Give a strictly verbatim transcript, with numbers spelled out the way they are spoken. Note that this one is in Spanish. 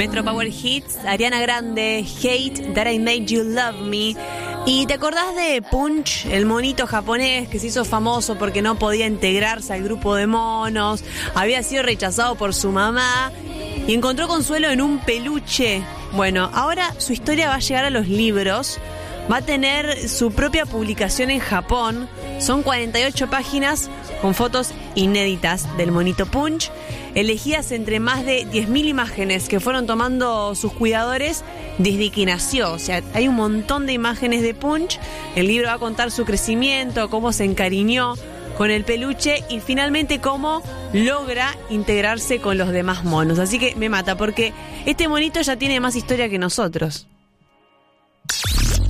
Metro Power Hits, Ariana Grande, Hate That I Made You Love Me. ¿Y te acordás de Punch, el monito japonés que se hizo famoso porque no podía integrarse al grupo de monos? Había sido rechazado por su mamá y encontró consuelo en un peluche. Bueno, ahora su historia va a llegar a los libros. Va a tener su propia publicación en Japón. Son cuarenta y ocho páginas con fotos inéditas del monito Punch, elegidas entre más de diez mil imágenes que fueron tomando sus cuidadores desde que nació. O sea, hay un montón de imágenes de Punch. El libro va a contar su crecimiento, cómo se encariñó con el peluche y finalmente cómo logra integrarse con los demás monos. Así que me mata porque este monito ya tiene más historia que nosotros.